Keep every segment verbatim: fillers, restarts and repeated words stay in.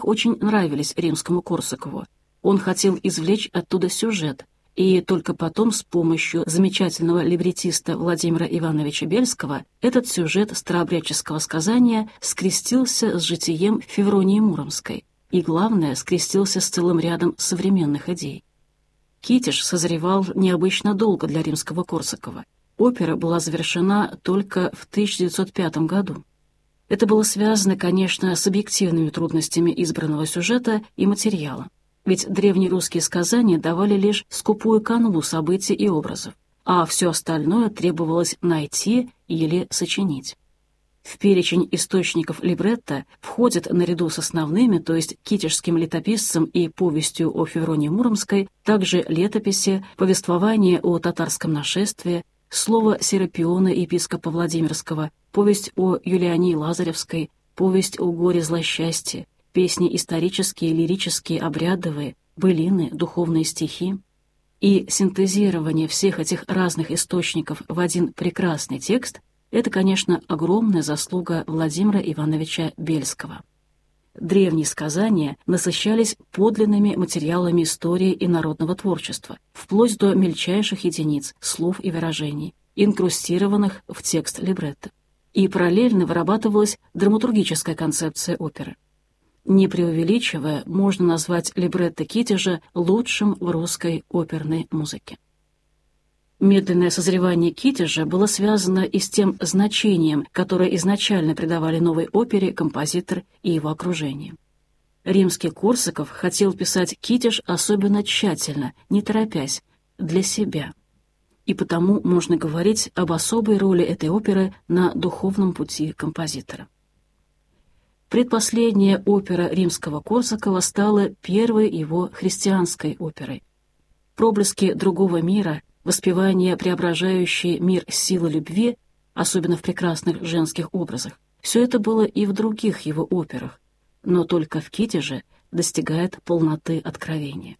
очень нравились Римскому-Корсакову. Он хотел извлечь оттуда сюжет, и только потом с помощью замечательного либретиста Владимира Ивановича Бельского этот сюжет старообрядческого сказания скрестился с житием Февронии Муромской и, главное, скрестился с целым рядом современных идей. Китеж созревал необычно долго для Римского-Корсакова. Опера была завершена только в тысяча девятьсот пятом году. Это было связано, конечно, с объективными трудностями избранного сюжета и материала. Ведь древнерусские сказания давали лишь скупую канву событий и образов, а все остальное требовалось найти или сочинить. В перечень источников либретто входят наряду с основными, то есть китежским летописцем и повестью о Февронии Муромской, также летописи, повествование о татарском нашествии, слово Серапиона, епископа Владимирского, повесть о Юлиании Лазаревской, повесть о горе злосчастье, песни исторические, лирические, обрядовые, былины, духовные стихи. И синтезирование всех этих разных источников в один прекрасный текст — это, конечно, огромная заслуга Владимира Ивановича Бельского. Древние сказания насыщались подлинными материалами истории и народного творчества, вплоть до мельчайших единиц, слов и выражений, инкрустированных в текст либретто. И параллельно вырабатывалась драматургическая концепция оперы. Не преувеличивая, можно назвать либретто Китежа лучшим в русской оперной музыке. Медленное созревание Китежа было связано и с тем значением, которое изначально придавали новой опере композитор и его окружение. Римский-Корсаков хотел писать Китеж особенно тщательно, не торопясь, для себя. И потому можно говорить об особой роли этой оперы на духовном пути композитора. Предпоследняя опера Римского-Корсакова стала первой его христианской оперой. Проблески другого мира, воспевание преображающей мир силы любви, особенно в прекрасных женских образах, все это было и в других его операх, но только в Китеже достигает полноты откровения.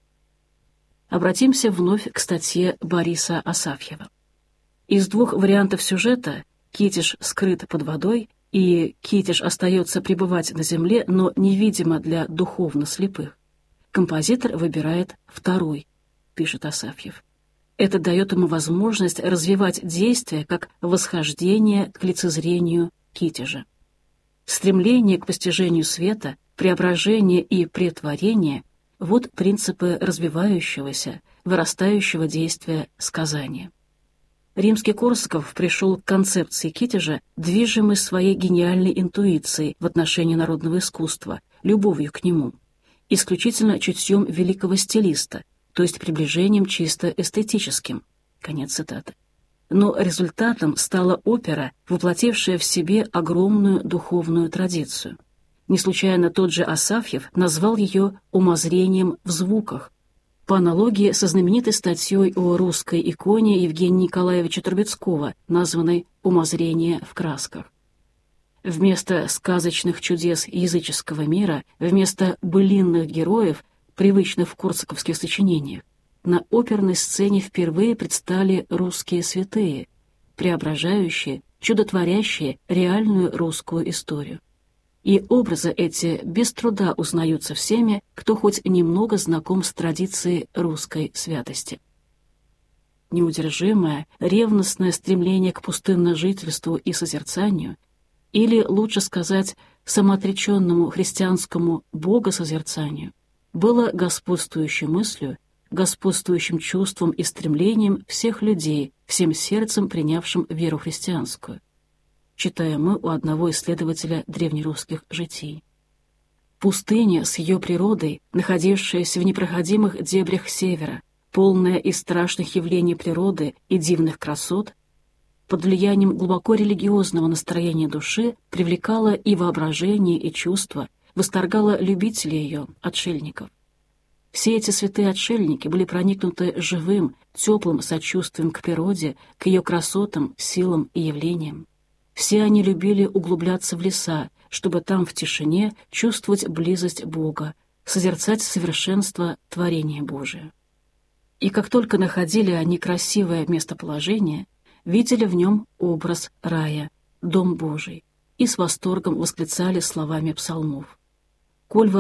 Обратимся вновь к статье Бориса Асафьева. Из двух вариантов сюжета «Китеж скрыт под водой» и «Китеж остается пребывать на земле, но невидимо для духовно слепых» композитор выбирает второй, пишет Асафьев. Это дает ему возможность развивать действие как восхождение к лицезрению Китежа. Стремление к постижению света, преображение и претворение — вот принципы развивающегося, вырастающего действия сказания. Римский-Корсаков пришел к концепции Китежа, движимый своей гениальной интуицией в отношении народного искусства, любовью к нему, исключительно чутьем великого стилиста, то есть приближением чисто эстетическим. Конец цитаты. Но результатом стала опера, воплотившая в себе огромную духовную традицию. Не случайно тот же Асафьев назвал ее «умозрением в звуках», по аналогии со знаменитой статьей о русской иконе Евгения Николаевича Трубецкого, названной «Умозрение в красках». Вместо сказочных чудес языческого мира, вместо былинных героев, привычных в корсаковских сочинениях, на оперной сцене впервые предстали русские святые, преображающие, чудотворящие реальную русскую историю. И образы эти без труда узнаются всеми, кто хоть немного знаком с традицией русской святости. Неудержимое, ревностное стремление к пустынножительству и созерцанию, или, лучше сказать, самоотреченному христианскому богосозерцанию, было господствующей мыслью, господствующим чувством и стремлением всех людей, всем сердцем принявшим веру христианскую, читаем мы у одного исследователя древнерусских житий. Пустыня с ее природой, находившаяся в непроходимых дебрях севера, полная из страшных явлений природы и дивных красот, под влиянием глубоко религиозного настроения души привлекала и воображение, и чувства, восторгала любителей ее, отшельников. Все эти святые отшельники были проникнуты живым, теплым сочувствием к природе, к ее красотам, силам и явлениям. Все они любили углубляться в леса, чтобы там в тишине чувствовать близость Бога, созерцать совершенство творения Божия. И как только находили они красивое местоположение, видели в нем образ рая, дом Божий, и с восторгом восклицали словами псалмов: Кольва